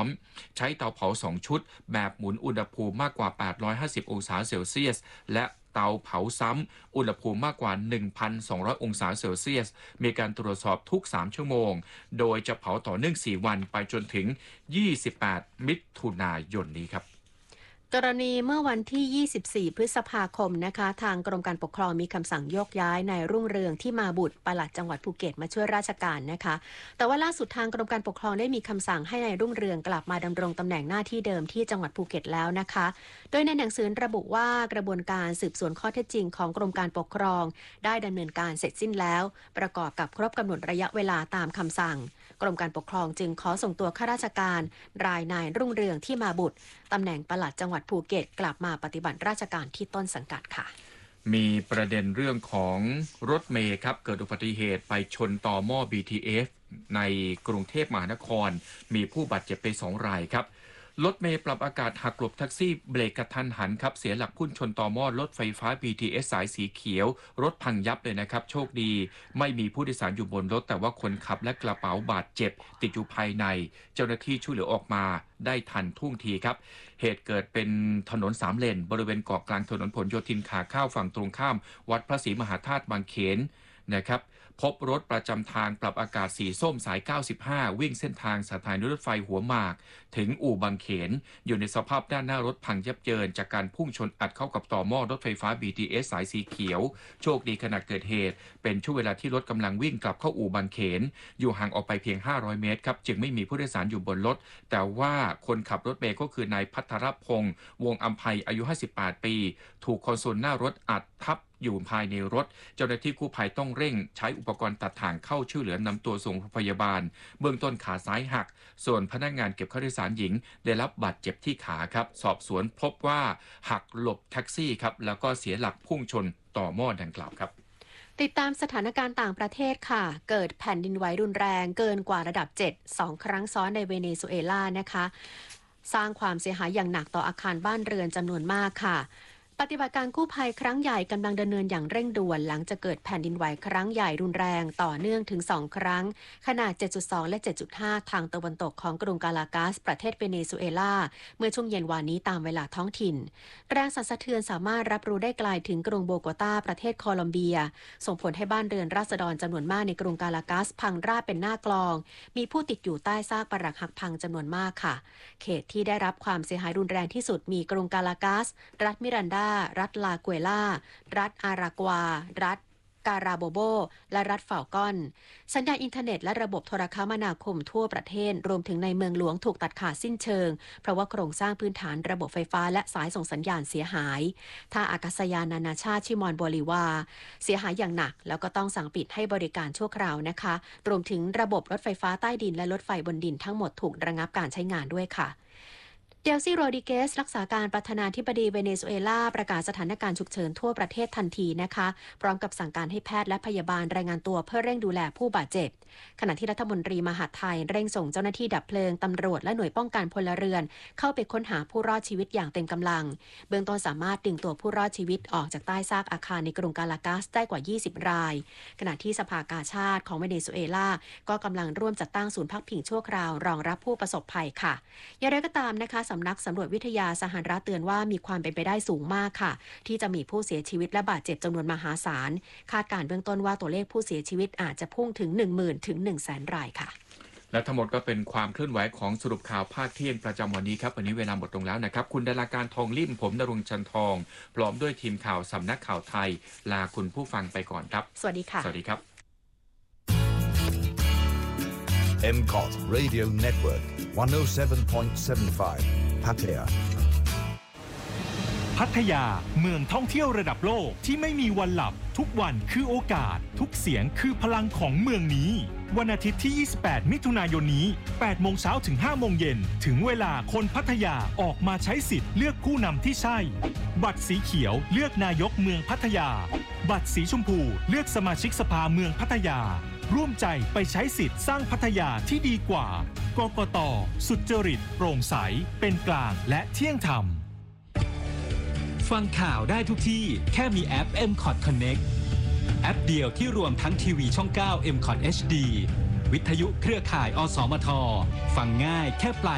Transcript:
ใช้เตาเผา2ชุดแบบหมุนอุณหภูมิมากกว่า850องศาเซลเซียสและเตาเผาซ้ำอุณหภูมิมากกว่า 1,200 องศาเซลเซียสมีการตรวจสอบทุก3ชั่วโมงโดยจะเผาต่อเนื่อง4วันไปจนถึง28มิถุนายนนี้ครับกรณีเมื่อวันที่24พฤษภาคมนะคะทางกรมการปกครองมีคำสั่งโยกย้ายนายรุ่งเรืองที่มาบุตรปลัดจังหวัดภูเก็ตมาช่วยราชการนะคะแต่ว่าล่าสุดทางกรมการปกครองได้มีคำสั่งให้นายรุ่งเรืองกลับมาดำรงตำแหน่งหน้าที่เดิมที่จังหวัดภูเก็ตแล้วนะคะโดยในหนังสือระบุว่ากระบวนการสืบสวนข้อเท็จจริงของกรมการปกครองได้ดำเนินการเสร็จสิ้นแล้วประกอบกับครบกำหนดระยะเวลาตามคำสั่งกรมการปกครองจึงขอส่งตัวข้าราชการรายนายรุ่งเรืองที่มาบุตรตำแหน่งปลัดจังหวัดภูเก็ตกลับมาปฏิบัติราชการที่ต้นสังกัดค่ะมีประเด็นเรื่องของรถเมล์ครับเกิดอุบัติเหตุไปชนต่อหม้อ BTS ในกรุงเทพมหานครมีผู้บาดเจ็บไป2รายครับรถเมล์ปรับอากาศหักหลบแท็กซี่เบรกกระทันหันครับเสียหลักพุ่งชนต่อหม้อรถไฟฟ้า BTS สายสีเขียวรถพังยับเลยนะครับโชคดีไม่มีผู้โดยสารอยู่บนรถแต่ว่าคนขับและกระเป๋าบาดเจ็บติดอยู่ภายในเจ้าหน้าที่ช่วยเหลือออกมาได้ทันท่วงทีครับเหตุเกิดเป็นถนน3เลนบริเวณเกาะกลางถนนผลโยธินขาเข้าฝั่งตรงข้ามวัดพระศรีมหาธาตุบางเขนนะครับพบรถประจำทางปรับอากาศสีส้มสาย95วิ่งเส้นทางสถานีรถไฟหัวหมากถึงอู่บางเขนอยู่ในสภาพด้านหน้ารถพังยับเยินจากการพุ่งชนอัดเข้ากับต่อหม้อรถไฟฟ้า BTS สายสีเขียวโชคดีขณะเกิดเหตุเป็นช่วงเวลาที่รถกำลังวิ่งกลับเข้าอู่บางเขนอยู่ห่างออกไปเพียง500เมตรครับจึงไม่มีผู้โดยสารอยู่บนรถแต่ว่าคนขับรถเมล์ก็คือนายพัทรพงษ์วงอัมไพอายุ58ปีถูกคอนโซลหน้ารถอัดทับอยู่ภายในรถเจ้าหน้าที่กู้ภัยต้องเร่งใช้อุปกรณ์ตัดถ่างเข้าช่วยเหลือนำตัวส่งโรงพยาบาลเบื้องต้นขาซ้ายหักส่วนพนักงานเก็บค่าโดยสารหญิงได้รับบาดเจ็บที่ขาครับสอบสวนพบว่าหักหลบแท็กซี่ครับแล้วก็เสียหลักพุ่งชนต่อหม้อดังกล่าวครับติดตามสถานการณ์ต่างประเทศค่ะเกิดแผ่นดินไหวรุนแรงเกินกว่าระดับ7 2ครั้งซ้อนในเวเนซุเอลานะคะสร้างความเสียหายอย่างหนักต่ออาคารบ้านเรือนจำนวนมากค่ะปฏิบัติการกู้ภัยครั้งใหญ่กำลังดำเนินอย่างเร่งด่วนหลังจากเกิดแผ่นดินไหวครั้งใหญ่รุนแรงต่อเนื่องถึง2ครั้งขนาด 7.2 และ 7.5 ทางตะวันตกของกรุงกาลากาสประเทศเวเนซุเอลาเมื่อช่วงเย็นวานนี้ตามเวลาท้องถิ่นแรงสั่นสะเทือนสามารถรับรู้ได้ไกลถึงกรุงโบโกตาประเทศโคลอมเบียส่งผลให้บ้านเรือนราษฎรจำนวนมากในกรุงกาลากาสพังราบเป็นหน้ากลองมีผู้ติดอยู่ใต้ซากปรักหักพังจำนวนมากค่ะเขตที่ได้รับความเสียหายรุนแรงที่สุดมีกรุงกาลากาสรัฐมิรันดารัฐลาเกวล่ารัฐอารากวารัฐการาโบโบและรัฐฟาลกอนสัญญาณอินเทอร์เน็ตและระบบโทรคมนาคมทั่วประเทศรวมถึงในเมืองหลวงถูกตัดขาดสิ้นเชิงเพราะว่าโครงสร้างพื้นฐานระบบไฟฟ้าและสายส่งสัญญาณเสียหายท่าอากาศยานนานาชาติชิมอนโบลิวาเสียหายอย่างหนักแล้วก็ต้องสั่งปิดให้บริการชั่วคราวนะคะรวมถึงระบบรถไฟฟ้าใต้ดินและรถไฟบนดินทั้งหมดถูกระงับการใช้งานด้วยค่ะเดลซี่โรดิเกสรักษาการประธานาธิบดีเวเนซุเอลาประกาศสถานการณ์ฉุกเฉินทั่วประเทศทันทีนะคะพร้อมกับสั่งการให้แพทย์และพยาบาลรายงานตัวเพื่อเร่งดูแลผู้บาดเจ็บขณะที่รัฐมนตรีมหาดไทยเร่งส่งเจ้าหน้าที่ดับเพลิงตำรวจและหน่วยป้องกันพลเรือนเข้าไปค้นหาผู้รอดชีวิตอย่างเต็มกำลังเบื้องต้นสามารถดึงตัวผู้รอดชีวิตออกจากใต้ซากอาคารในกรุงกาลากาสได้กว่า20รายขณะที่สภากาชาดของเวเนซุเอลาก็กำลังร่วมจัดตั้งศูนย์พักพิงชั่วคราวรองรับผู้ประสบภัยค่ะอย่างไรก็ตามนะคะสำนักสำรวจวิทยาสหรัฐเตือนว่ามีความเป็นไปได้สูงมากค่ะที่จะมีผู้เสียชีวิตและบาดเจ็บจำนวนมหาศาลคาดการณ์เบื้องต้นว่าตัวเลขผู้เสียชีวิตอาจจะพุ่งถึง 10,000 ถึง 100,000 รายค่ะและทั้งหมดก็เป็นความเคลื่อนไหวของสรุปข่าวภาคเที่ยงประจำวันนี้ครับวันนี้เวลาหมดลงแล้วนะครับคุณดาราการทองลิ่มผมณรงค์จันทองพร้อมด้วยทีมข่าวสำนักข่าวไทยลาคุณผู้ฟังไปก่อนครับสวัสดีค่ะสวัสดีครับ MCOT Radio Network 107.75 Pattaya พัทยาเมืองท่องเที่ยวระดับโลกที่ไม่มีวันหลับทุกวันคือโอกาสทุกเสียงคือพลังของเมืองนี้วันอาทิตย์ที่28มิถุนายนนี้8โมงเช้าถึง5โมงเย็นถึงเวลาคนพัทยาออกมาใช้สิทธิ์เลือกผู้นำที่ใช่บัตรสีเขียวเลือกนายกเมืองพัทยาบัตรสีชมพูเลือกสมาชิกสภาเมืองพัทยาร่วมใจไปใช้สิทธิ์สร้างพัทยาที่ดีกว่ากกต.สุจริตโปร่งใสเป็นกลางและเที่ยงธรรมฟังข่าวได้ทุกที่แค่มีแอป MCOT Connect แอปเดียวที่รวมทั้งทีวีช่อง 9 MCOT HD วิทยุเครือข่ายอสมทฟังง่ายแค่ปลาย